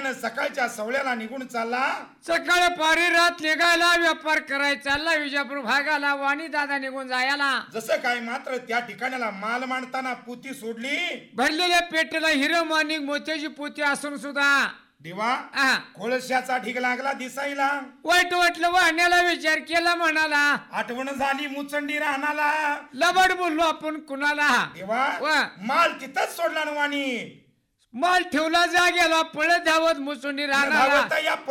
त्यानं सकाळच्या सवळ्याला निघून चालला. सकाळ पारी रात निघायला व्यापार करायचा चालला विजापूर भागाला वाणी दादा निघून जायला. जसं काय मात्र त्या ठिकाणाला माल मांडताना पोती सोडली. भरलेल्या पेटेला हिरो मानिक मोत्याची पोती असून सुद्धा देवा कोळशाचा ढीग लागला दिसायला. वाईट वाटलं वाहण्याला विचार केला म्हणाला आठवण झाली मुचंडी राहणाला. लबाड बोललो आपण कुणाला. देवा माल तिथंच सोडला ना वाणी. माल ठेवला जागेला पळत धावत मुचुंडी राहणाला. या